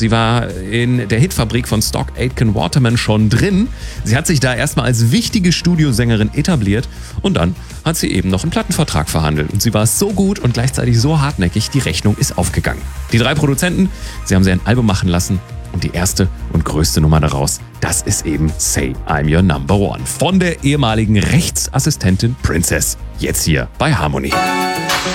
Sie war in der Hitfabrik von Stock Aitken Waterman schon drin. Sie hat sich da erstmal als wichtige Studiosängerin etabliert und dann hat sie eben noch einen Plattenvertrag verhandelt. Und sie war so gut und gleichzeitig so hartnäckig, die Rechnung ist aufgegangen. Die 3 Produzenten, sie haben sie ein Album machen lassen und die erste und größte Nummer daraus, das ist eben Say I'm Your Number One von der ehemaligen Rechtsassistentin Princess. Jetzt hier bei Harmony.